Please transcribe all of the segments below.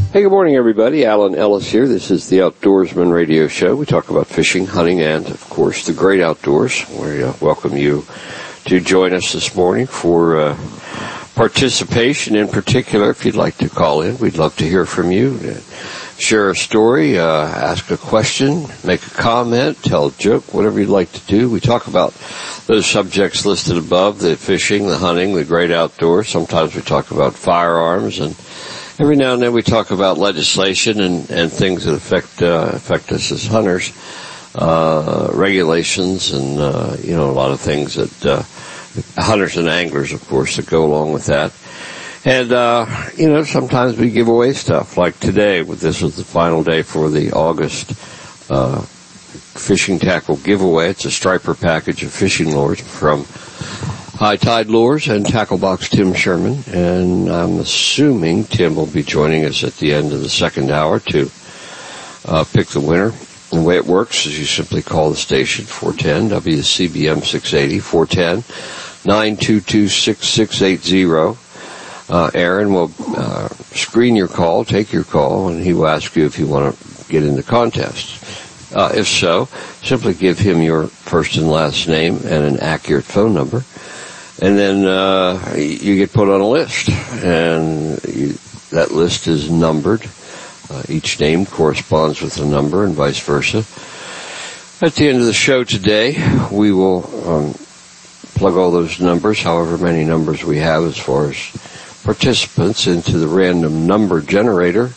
Hey, good morning, everybody. Alan Ellis here. This is the Outdoorsman Radio Show. We talk about fishing, hunting, and, of course, the great outdoors. We welcome you to join us this morning for participation. In particular, if you'd like to call in, we'd love to hear from you. Share a story, ask a question, make a comment, tell a joke, whatever you'd like to do. We talk about those subjects listed above, the fishing, the hunting, the great outdoors. Sometimes we talk about firearms, and every now and then we talk about legislation and things that affect us as hunters, regulations, and a lot of things that hunters and anglers, of course, that go along with that. And sometimes we give away stuff. Like today, this was the final day for the August fishing tackle giveaway. It's a striper package of fishing lures from High Tide Lures and Tackle Box Tim Sherman, and I'm assuming Tim will be joining us at the end of the second hour to pick the winner. And the way it works is you simply call the station, 410 WCBM 680, 410-922-6680. Aaron will screen your call, take your call, and he will ask you if you want to get in the contest. If so, simply give him your first and last name and an accurate phone number. And then you get put on a list, and that list is numbered. Each name corresponds with a number, and vice versa. At the end of the show today, we will plug all those numbers, however many numbers we have as far as participants, into the random number generator.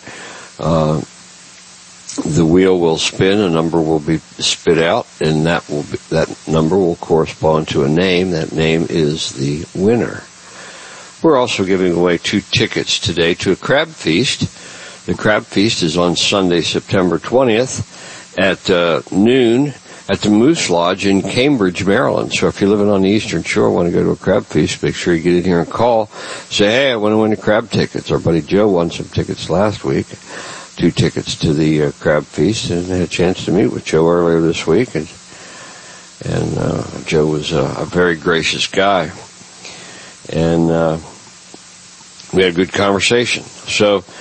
The wheel will spin, a number will be spit out, and that number will correspond to a name. That name is the winner. We're also giving away 2 tickets today to a crab feast. The crab feast is on Sunday, September 20th at noon at the Moose Lodge in Cambridge, Maryland. So if you're living on the Eastern Shore and want to go to a crab feast, make sure you get in here and call. Say, hey, I want to win the crab tickets. Our buddy Joe won some tickets last week. 2 tickets to the crab feast, and I had a chance to meet with Joe earlier this week, and Joe was a very gracious guy, and we had a good conversation. So